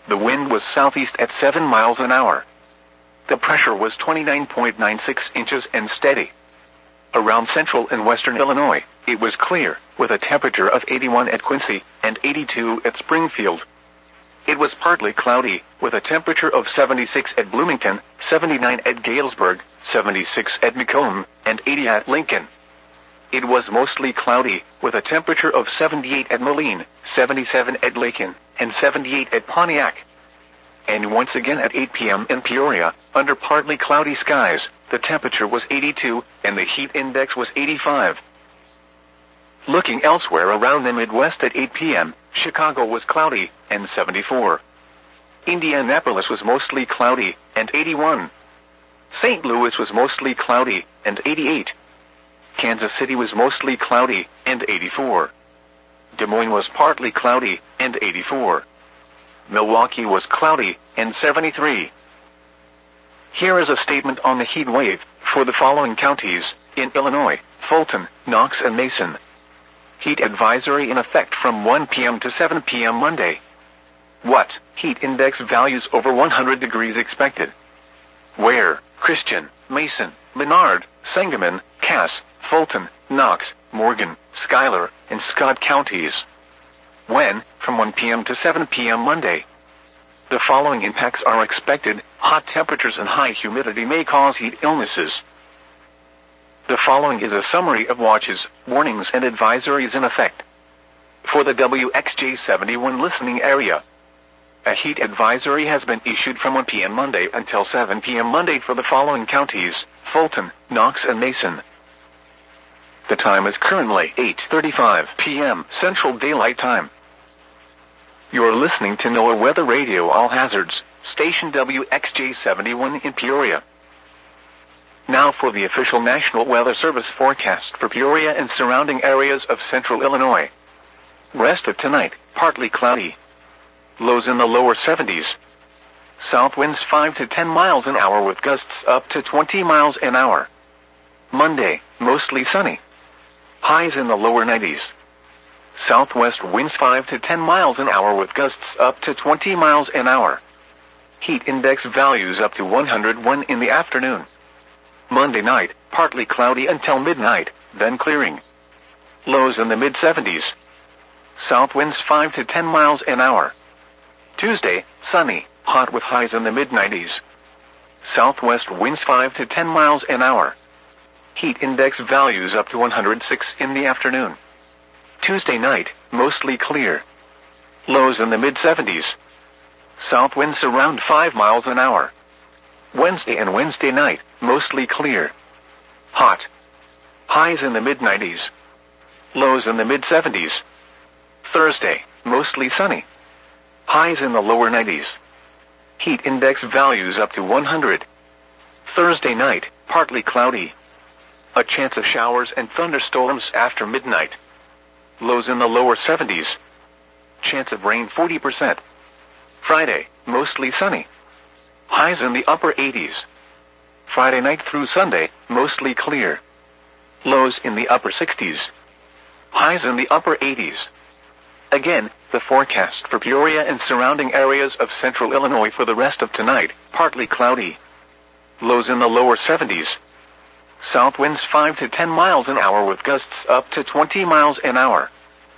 The wind was southeast at 7 miles an hour. The pressure was 29.96 inches and steady. Around central and western Illinois, it was clear, with a temperature of 81 at Quincy and 82 at Springfield. It was partly cloudy, with a temperature of 76 at Bloomington, 79 at Galesburg, 76 at Macomb, and 80 at Lincoln. It was mostly cloudy, with a temperature of 78 at Moline, 77 at Lakin, and 78 at Pontiac. And once again at 8 p.m. in Peoria, under partly cloudy skies, the temperature was 82, and the heat index was 85. Looking elsewhere around the Midwest at 8 p.m., Chicago was cloudy, and 74. Indianapolis was mostly cloudy, and 81. St. Louis was mostly cloudy, and 88. Kansas City was mostly cloudy, and 84. Des Moines was partly cloudy, and 84. Milwaukee was cloudy, and 73. Here is a statement on the heat wave for the following counties in Illinois: Fulton, Knox, and Mason. Heat advisory in effect from 1 p.m. to 7 p.m. Monday. What? Heat index values over 100 degrees expected. Where? Christian, Mason, Menard, Sangamon, Cass, Fulton, Knox, Morgan, Schuyler, and Scott counties. When? From 1 p.m. to 7 p.m. Monday. The following impacts are expected. Hot temperatures and high humidity may cause heat illnesses. The following is a summary of watches, warnings, and advisories in effect. For the WXJ71 listening area, a heat advisory has been issued from 1 p.m. Monday until 7 p.m. Monday for the following counties: Fulton, Knox, and Mason. The time is currently 8:35 p.m. Central Daylight Time. You're listening to NOAA Weather Radio All Hazards, station WXJ71 in Peoria. Now for the official National Weather Service forecast for Peoria and surrounding areas of central Illinois. Rest of tonight, partly cloudy. Lows in the lower 70s. South winds 5 to 10 miles an hour with gusts up to 20 miles an hour. Monday, mostly sunny. Highs in the lower 90s. Southwest winds 5 to 10 miles an hour with gusts up to 20 miles an hour. Heat index values up to 101 in the afternoon. Monday night, partly cloudy until midnight, then clearing. Lows in the mid-70s. South winds 5 to 10 miles an hour. Tuesday, sunny, hot with highs in the mid-90s. Southwest winds 5 to 10 miles an hour. Heat index values up to 106 in the afternoon. Tuesday night, mostly clear. Lows in the mid-70s. South winds around 5 miles an hour. Wednesday and Wednesday night, mostly clear. Hot. Highs in the mid-90s. Lows in the mid-70s. Thursday, mostly sunny. Highs in the lower 90s. Heat index values up to 100. Thursday night, partly cloudy. A chance of showers and thunderstorms after midnight. Lows in the lower 70s. Chance of rain 40%. Friday, mostly sunny. Highs in the upper 80s. Friday night through Sunday, mostly clear. Lows in the upper 60s. Highs in the upper 80s. Again, the forecast for Peoria and surrounding areas of central Illinois for the rest of tonight: partly cloudy. Lows in the lower 70s. South winds 5 to 10 miles an hour with gusts up to 20 miles an hour.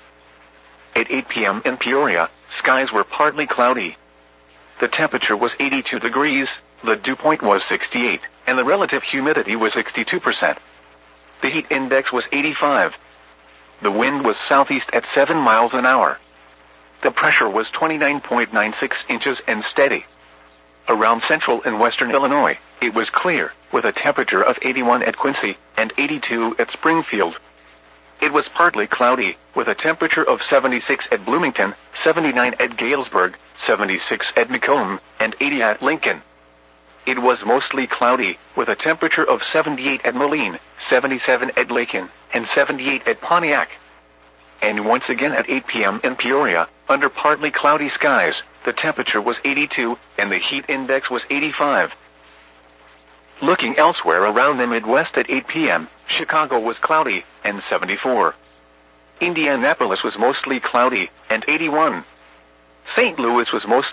At 8 p.m. in Peoria, skies were partly cloudy. The temperature was 82 degrees, the dew point was 68, and the relative humidity was 62%. The heat index was 85. The wind was southeast at 7 miles an hour. The pressure was 29.96 inches and steady. Around central and western Illinois, it was clear, with a temperature of 81 at Quincy and 82 at Springfield. It was partly cloudy, with a temperature of 76 at Bloomington, 79 at Galesburg, 76 at Macomb, and 80 at Lincoln. It was mostly cloudy, with a temperature of 78 at Moline, 77 at Lakin, and 78 at Pontiac. And once again at 8 p.m. in Peoria, under partly cloudy skies, the temperature was 82, and the heat index was 85. Looking elsewhere around the Midwest at 8 p.m., Chicago was cloudy, and 74. Indianapolis was mostly cloudy, and 81. St. Louis was mostly